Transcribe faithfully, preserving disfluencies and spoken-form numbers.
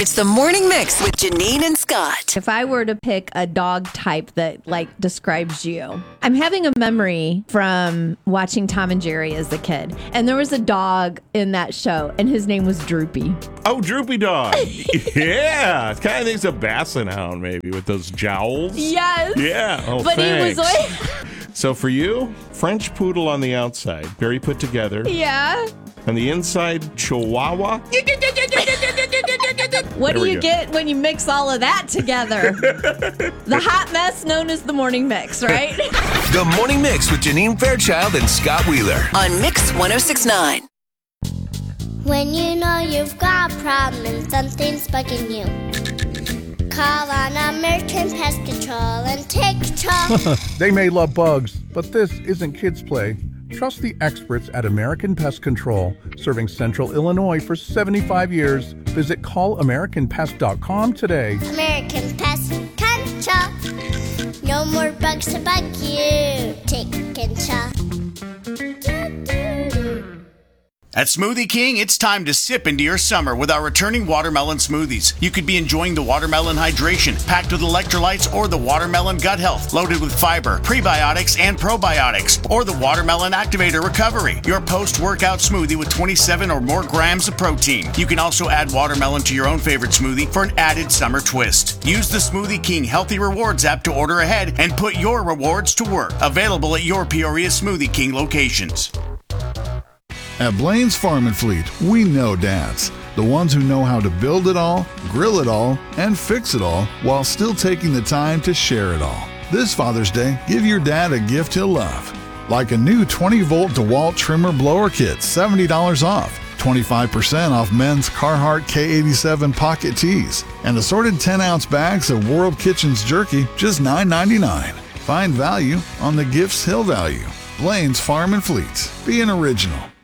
It's the Morning Mix with Janine and Scott. If I were to pick a dog type that like describes you, I'm having a memory from watching Tom and Jerry as a kid. And there was a dog in that show and his name was Droopy. Oh, Droopy Dog. Yeah. It kind of thinks a Basset Hound maybe with those jowls. Yes. Yeah. Oh, but thanks. he was like... So for you, French Poodle on the outside, very put together. Yeah. On the inside, Chihuahua. What There do we you go. get when you mix all of that together? The hot mess known as the morning mix, right? The Morning Mix with Janine Fairchild and Scott Wheeler. On Mix ten sixty-nine. When you know you've got a problem and something's bugging you, call on American Pest Control and take control. They may love bugs, but this isn't kids' play. Trust the experts at American Pest Control, serving Central Illinois for seventy-five years. Visit call american pest dot com today. American Pest Control. No more bugs to bug you. Take control. At Smoothie King, it's time to sip into your summer with our returning watermelon smoothies. You could be enjoying the watermelon hydration, packed with electrolytes, or the watermelon gut health, loaded with fiber, prebiotics, and probiotics, or the watermelon activator recovery, your post-workout smoothie with twenty-seven or more grams of protein. You can also add watermelon to your own favorite smoothie for an added summer twist. Use the Smoothie King Healthy Rewards app to order ahead and put your rewards to work. Available at your Peoria Smoothie King locations. At Blaine's Farm and Fleet, we know dads. The ones who know how to build it all, grill it all, and fix it all while still taking the time to share it all. This Father's Day, give your dad a gift he'll love. Like a new twenty volt DeWalt trimmer blower kit, seventy dollars off. twenty-five percent off men's Carhartt K eighty-seven pocket tees. And assorted ten ounce bags of World Kitchens jerky, just nine ninety-nine. Find value on the gifts he'll value. Blaine's Farm and Fleet. Be an original.